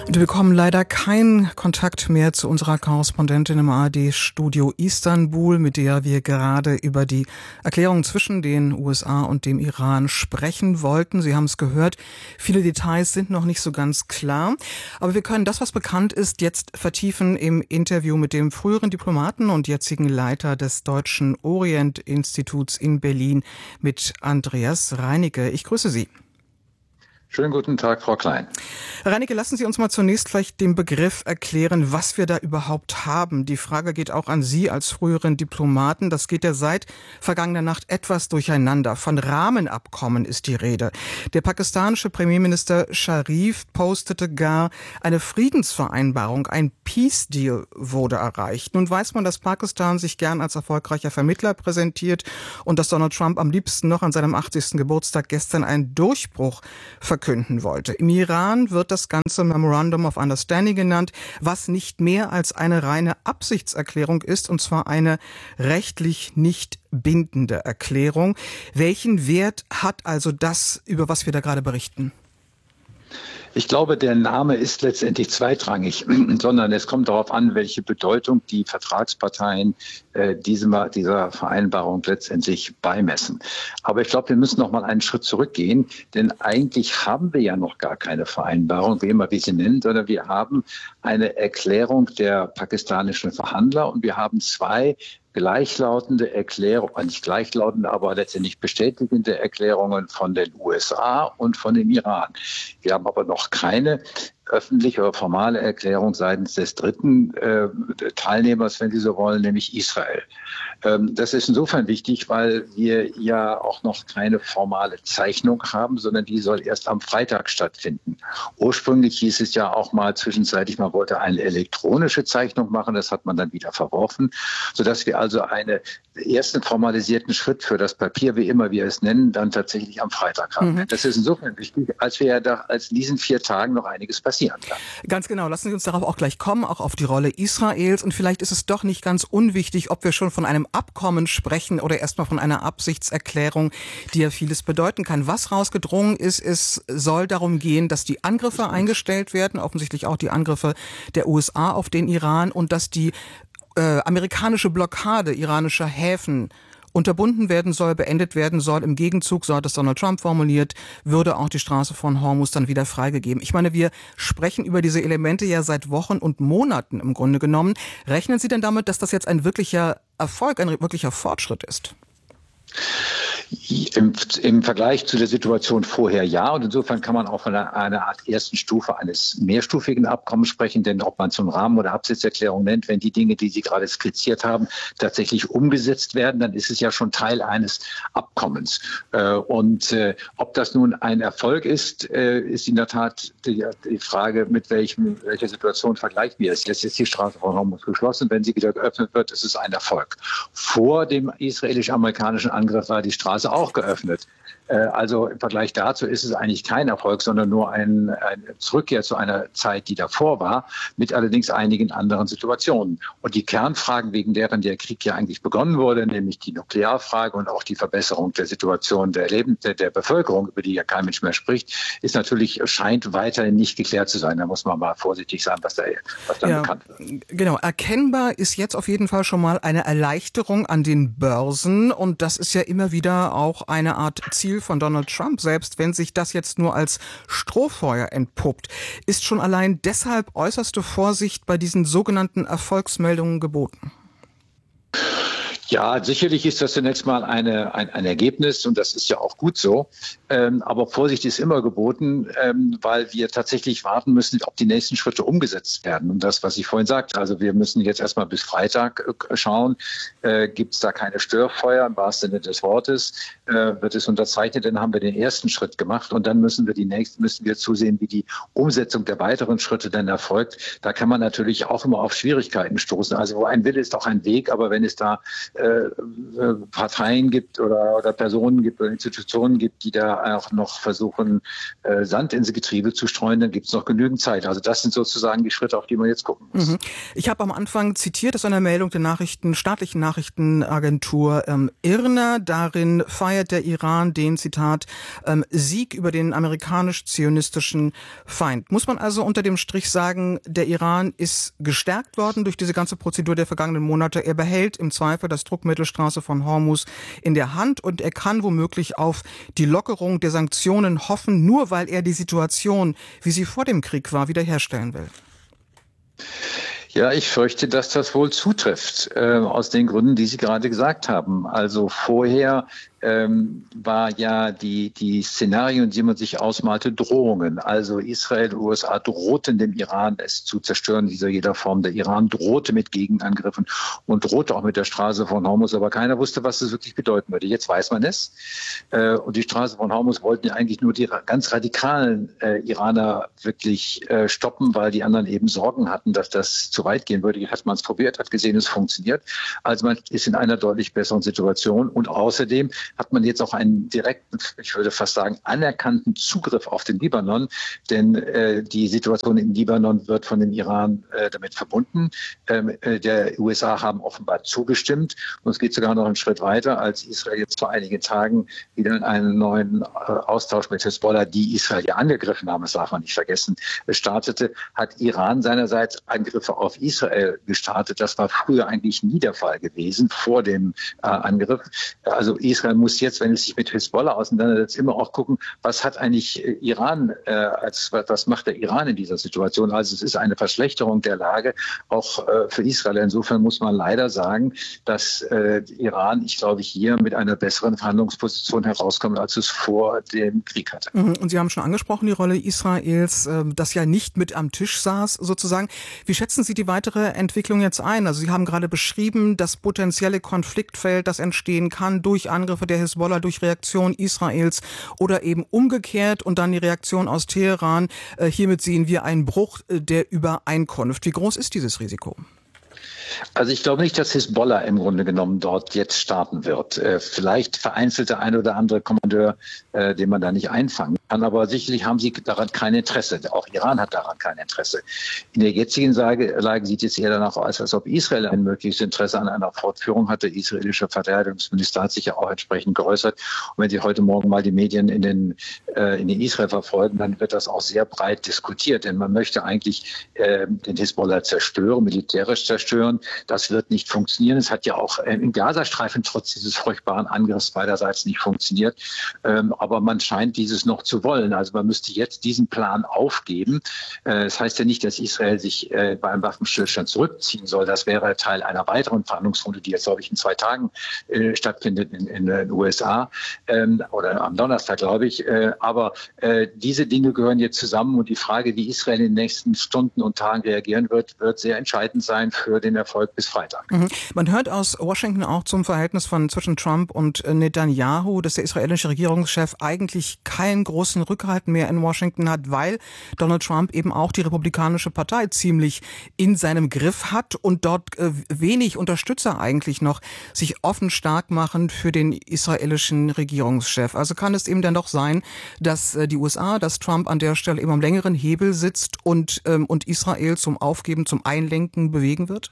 Wir bekommen leider keinen Kontakt mehr zu unserer Korrespondentin im ARD-Studio Istanbul, mit der wir gerade über die Erklärung zwischen den USA und dem Iran sprechen wollten. Sie haben es gehört, viele Details sind noch nicht so ganz klar. Aber wir können das, was bekannt ist, jetzt vertiefen im Interview mit dem früheren Diplomaten und jetzigen Leiter des Deutschen Orient-Instituts in Berlin, mit Andreas Reinecke. Ich grüße Sie. Schönen guten Tag, Frau Klein. Herr Reinecke, lassen Sie uns mal zunächst vielleicht den Begriff erklären, was wir da überhaupt haben. Die Frage geht auch an Sie als früheren Diplomaten. Das geht ja seit vergangener Nacht etwas durcheinander. Von Rahmenabkommen ist die Rede. Der pakistanische Premierminister Sharif postete gar, eine Friedensvereinbarung, ein Peace Deal wurde erreicht. Nun weiß man, dass Pakistan sich gern als erfolgreicher Vermittler präsentiert und dass Donald Trump am liebsten noch an seinem 80. Geburtstag gestern einen Durchbruch verkünden wollte. Im Iran wird das Ganze Memorandum of Understanding genannt, was nicht mehr als eine reine Absichtserklärung ist, und zwar eine rechtlich nicht bindende Erklärung. Welchen Wert hat also das, über was wir da gerade berichten? Ich glaube, der Name ist letztendlich zweitrangig, sondern es kommt darauf an, welche Bedeutung die Vertragsparteien dieser Vereinbarung letztendlich beimessen. Aber ich glaube, wir müssen noch mal einen Schritt zurückgehen, denn eigentlich haben wir ja noch gar keine Vereinbarung, wie immer wir sie nennen, sondern wir haben eine Erklärung der pakistanischen Verhandler und wir haben zwei gleichlautende Erklärungen, nicht gleichlautende, aber letztendlich bestätigende Erklärungen von den USA und von dem Iran. Wir haben aber noch keine öffentliche oder formale Erklärung seitens des dritten Teilnehmers, wenn Sie so wollen, nämlich Israel. Das ist insofern wichtig, weil wir ja auch noch keine formale Zeichnung haben, sondern die soll erst am Freitag stattfinden. Ursprünglich hieß es ja auch mal zwischenzeitlich, man wollte eine elektronische Zeichnung machen, das hat man dann wieder verworfen, sodass wir also einen ersten formalisierten Schritt für das Papier, wie immer wir es nennen, dann tatsächlich am Freitag haben. Das ist insofern wichtig, als wir ja da als in diesen 4 Tagen noch einiges passieren kann. Ganz genau, lassen Sie uns darauf auch gleich kommen, auch auf die Rolle Israels. Und vielleicht ist es doch nicht ganz unwichtig, ob wir schon von einem Abkommen sprechen oder erstmal von einer Absichtserklärung, die ja vieles bedeuten kann. Was rausgedrungen ist, es soll darum gehen, dass die Angriffe eingestellt werden, offensichtlich auch die Angriffe der USA auf den Iran, und dass die amerikanische Blockade iranischer Häfen unterbunden werden soll, beendet werden soll. Im Gegenzug, so hat es Donald Trump formuliert, würde auch die Straße von Hormuz dann wieder freigegeben. Ich meine, wir sprechen über diese Elemente ja seit Wochen und Monaten im Grunde genommen. Rechnen Sie denn damit, dass das jetzt ein wirklicher Erfolg, ein wirklicher Fortschritt ist? Im Vergleich zu der Situation vorher ja, und insofern kann man auch von einer Art ersten Stufe eines mehrstufigen Abkommens sprechen, denn ob man es einen Rahmen- oder Absichtserklärung nennt, wenn die Dinge, die Sie gerade skizziert haben, tatsächlich umgesetzt werden, dann ist es ja schon Teil eines Abkommens. Ob das nun ein Erfolg ist, ist in der Tat die Frage, mit welcher Situation vergleichen wir es. Jetzt ist die Straße von Hormuz geschlossen, wenn sie wieder geöffnet wird, ist es ein Erfolg. Vor dem israelisch-amerikanischen Angriff war die Straße auch geöffnet. Also im Vergleich dazu ist es eigentlich kein Erfolg, sondern nur eine Rückkehr zu einer Zeit, die davor war, mit allerdings einigen anderen Situationen. Und die Kernfragen, wegen deren der Krieg ja eigentlich begonnen wurde, nämlich die Nuklearfrage und auch die Verbesserung der Situation der Bevölkerung, über die ja kein Mensch mehr spricht, ist natürlich, scheint weiterhin nicht geklärt zu sein. Da muss man mal vorsichtig sein, was da bekannt wird. Genau, erkennbar ist jetzt auf jeden Fall schon mal eine Erleichterung an den Börsen, und das ist ja immer wieder auch eine Art Ziel von Donald Trump, selbst wenn sich das jetzt nur als Strohfeuer entpuppt. Ist schon allein deshalb äußerste Vorsicht bei diesen sogenannten Erfolgsmeldungen geboten? Ja, sicherlich ist das zunächst mal ein Ergebnis, und das ist ja auch gut so. Aber Vorsicht ist immer geboten, weil wir tatsächlich warten müssen, ob die nächsten Schritte umgesetzt werden. Und das, was ich vorhin sagte, also wir müssen jetzt erstmal bis Freitag schauen, gibt es da keine Störfeuer im wahrsten Sinne des Wortes, wird es unterzeichnet, dann haben wir den ersten Schritt gemacht, und dann müssen wir zusehen, wie die Umsetzung der weiteren Schritte dann erfolgt. Da kann man natürlich auch immer auf Schwierigkeiten stoßen. Also wo ein Wille ist auch ein Weg, aber wenn es da Parteien gibt oder Personen gibt oder Institutionen gibt, die da auch noch versuchen, Sand ins Getriebe zu streuen, dann gibt es noch genügend Zeit. Also das sind sozusagen die Schritte, auf die man jetzt gucken muss. Ich habe am Anfang zitiert aus einer Meldung der staatlichen Nachrichtenagentur IRNA. Darin feiert der Iran den, Zitat, Sieg über den amerikanisch-zionistischen Feind. Muss man also unter dem Strich sagen, der Iran ist gestärkt worden durch diese ganze Prozedur der vergangenen Monate. Er behält im Zweifel das Druckmittel Straße von Hormuz in der Hand und er kann womöglich auf die Lockerung der Sanktionen hoffen, nur weil er die Situation, wie sie vor dem Krieg war, wiederherstellen will. Ja, ich fürchte, dass das wohl zutrifft, aus den Gründen, die Sie gerade gesagt haben. Also vorher war ja die Szenarien, die man sich ausmalte, Drohungen. Also Israel und USA drohten dem Iran, es zu zerstören, jeder Form. Der Iran drohte mit Gegenangriffen und drohte auch mit der Straße von Hormuz, aber keiner wusste, was das wirklich bedeuten würde. Jetzt weiß man es. Und die Straße von Hormuz wollten ja eigentlich nur die ganz radikalen Iraner wirklich stoppen, weil die anderen eben Sorgen hatten, dass das zu weit gehen würde. Jetzt hat man es probiert, hat gesehen, es funktioniert. Also man ist in einer deutlich besseren Situation und außerdem hat man jetzt auch einen direkten, ich würde fast sagen, anerkannten Zugriff auf den Libanon, denn die Situation im Libanon wird von dem Iran damit verbunden. Der USA haben offenbar zugestimmt und es geht sogar noch einen Schritt weiter, als Israel jetzt vor einigen Tagen wieder in einen neuen Austausch mit Hezbollah, die Israel ja angegriffen haben, das darf man nicht vergessen, startete, hat Iran seinerseits Angriffe auf Israel gestartet. Das war früher eigentlich nie der Fall gewesen, vor dem Angriff. Also Israel muss jetzt, wenn es sich mit Hezbollah auseinandersetzt, immer auch gucken, was hat eigentlich Iran, was macht der Iran in dieser Situation? Also es ist eine Verschlechterung der Lage, auch für Israel. Insofern muss man leider sagen, dass Iran, ich glaube, hier mit einer besseren Verhandlungsposition herauskommt, als es vor dem Krieg hatte. Und Sie haben schon angesprochen, die Rolle Israels, das ja nicht mit am Tisch saß, sozusagen. Wie schätzen Sie die weitere Entwicklung jetzt ein? Also Sie haben gerade beschrieben, das potenzielle Konfliktfeld, das entstehen kann durch Angriffe der Hezbollah, durch Reaktion Israels oder eben umgekehrt und dann die Reaktion aus Teheran. Hiermit sehen wir einen Bruch der Übereinkunft. Wie groß ist dieses Risiko? Also ich glaube nicht, dass Hezbollah im Grunde genommen dort jetzt starten wird. Vielleicht vereinzelt der ein oder andere Kommandeur, den man da nicht einfangen kann, aber sicherlich haben sie daran kein Interesse. Auch Iran hat daran kein Interesse. In der jetzigen Lage sieht es eher danach aus, als ob Israel ein mögliches Interesse an einer Fortführung hat. Der israelische Verteidigungsminister hat sich ja auch entsprechend geäußert. Und wenn Sie heute Morgen mal die Medien in Israel verfolgen, dann wird das auch sehr breit diskutiert. Denn man möchte eigentlich den Hezbollah zerstören, militärisch zerstören. Das wird nicht funktionieren. Es hat ja auch im Gazastreifen trotz dieses furchtbaren Angriffs beiderseits nicht funktioniert. Aber man scheint dieses noch zu wollen. Also man müsste jetzt diesen Plan aufgeben. Das heißt ja nicht, dass Israel sich bei einem Waffenstillstand zurückziehen soll. Das wäre Teil einer weiteren Verhandlungsrunde, die jetzt, glaube ich, in 2 Tagen stattfindet in den USA oder am Donnerstag, glaube ich. Aber diese Dinge gehören jetzt zusammen und die Frage, wie Israel in den nächsten Stunden und Tagen reagieren wird, wird sehr entscheidend sein für den Erfolg bis Freitag. Man hört aus Washington auch zum Verhältnis zwischen Trump und Netanyahu, dass der israelische Regierungschef eigentlich keinen großen Rückhalt mehr in Washington hat, weil Donald Trump eben auch die Republikanische Partei ziemlich in seinem Griff hat und dort wenig Unterstützer eigentlich noch sich offen stark machen für den israelischen Regierungschef. Also kann es eben dann doch sein, dass die USA, dass Trump an der Stelle eben am längeren Hebel sitzt und Israel zum Aufgeben, zum Einlenken bewegen wird?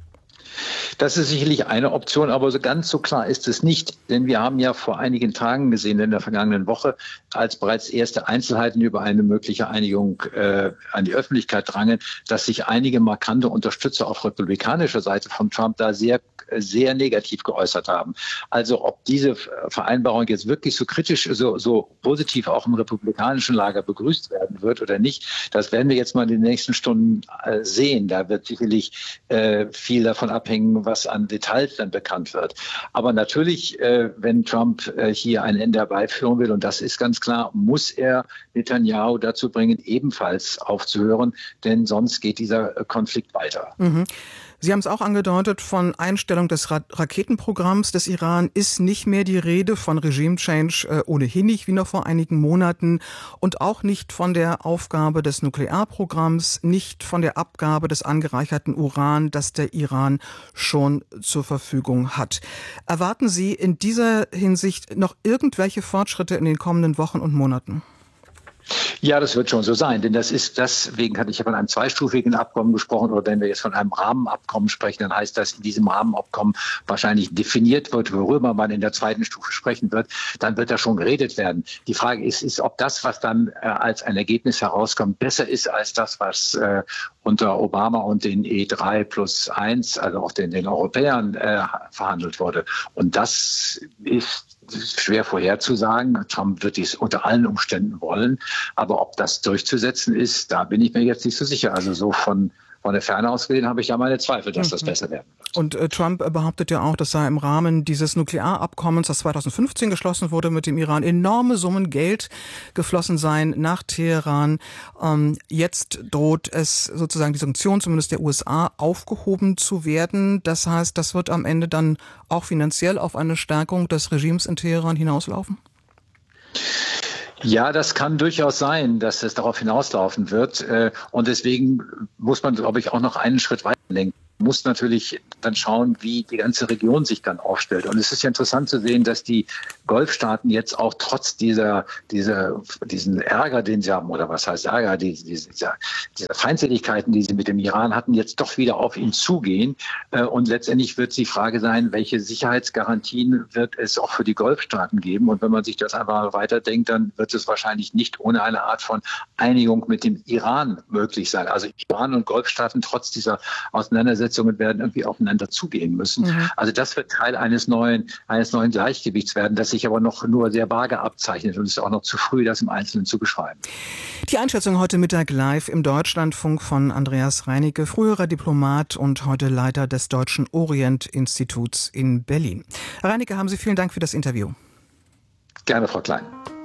Das ist sicherlich eine Option, aber so ganz so klar ist es nicht. Denn wir haben ja vor einigen Tagen gesehen, in der vergangenen Woche, als bereits erste Einzelheiten über eine mögliche Einigung an die Öffentlichkeit drangen, dass sich einige markante Unterstützer auf republikanischer Seite von Trump da sehr negativ geäußert haben. Also ob diese Vereinbarung jetzt wirklich so kritisch, so positiv auch im republikanischen Lager begrüßt werden wird oder nicht, das werden wir jetzt mal in den nächsten Stunden sehen. Da wird sicherlich viel davon abhängen, was an Details dann bekannt wird. Aber natürlich, wenn Trump hier ein Ende herbeiführen will, und das ist ganz klar, muss er Netanyahu dazu bringen, ebenfalls aufzuhören, denn sonst geht dieser Konflikt weiter. Mhm. Sie haben es auch angedeutet, von Einstellung des Raketenprogramms des Iran ist nicht mehr die Rede, von Regime-Change ohnehin nicht wie noch vor einigen Monaten und auch nicht von der Aufgabe des Nuklearprogramms, nicht von der Abgabe des angereicherten Uran, das der Iran schon zur Verfügung hat. Erwarten Sie in dieser Hinsicht noch irgendwelche Fortschritte in den kommenden Wochen und Monaten? Ja, das wird schon so sein, denn deswegen hatte ich ja von einem zweistufigen Abkommen gesprochen, oder wenn wir jetzt von einem Rahmenabkommen sprechen, dann heißt das, in diesem Rahmenabkommen wahrscheinlich definiert wird, worüber man in der zweiten Stufe sprechen wird, dann wird da schon geredet werden. Die Frage ist, ob das, was dann als ein Ergebnis herauskommt, besser ist als das, was unter Obama und den E3+1, also auch den Europäern verhandelt wurde. Und das ist schwer vorherzusagen. Trump wird dies unter allen Umständen wollen. Aber ob das durchzusetzen ist, da bin ich mir jetzt nicht so sicher. Also so von der Ferne aus gesehen habe ich ja meine Zweifel, dass das besser werden wird. Und Trump behauptet ja auch, dass sei im Rahmen dieses Nuklearabkommens, das 2015 geschlossen wurde mit dem Iran, enorme Summen Geld geflossen seien nach Teheran. Jetzt droht es sozusagen die Sanktionen, zumindest der USA, aufgehoben zu werden. Das heißt, das wird am Ende dann auch finanziell auf eine Stärkung des Regimes in Teheran hinauslaufen? Ja, das kann durchaus sein, dass es darauf hinauslaufen wird. Und deswegen muss man, glaube ich, auch noch einen Schritt weiter denken. Man muss natürlich dann schauen, wie die ganze Region sich dann aufstellt. Und es ist ja interessant zu sehen, dass die Golfstaaten jetzt auch trotz diesen Ärger, den sie haben, oder was heißt Ärger, diese Feindseligkeiten, die sie mit dem Iran hatten, jetzt doch wieder auf ihn zugehen. Und letztendlich wird die Frage sein, welche Sicherheitsgarantien wird es auch für die Golfstaaten geben? Und wenn man sich das einfach weiterdenkt, dann wird es wahrscheinlich nicht ohne eine Art von Einigung mit dem Iran möglich sein. Also Iran und Golfstaaten trotz dieser Auseinandersetzungen werden irgendwie aufeinander zugehen müssen. Also das wird Teil eines neuen Gleichgewichts werden, das sich aber noch nur sehr vage abzeichnet, und es ist auch noch zu früh, das im Einzelnen zu beschreiben. Die Einschätzung heute Mittag live im Deutschlandfunk von Andreas Reinicke, früherer Diplomat und heute Leiter des Deutschen Orient-Instituts in Berlin. Herr Reinicke, haben Sie vielen Dank für das Interview. Gerne, Frau Klein.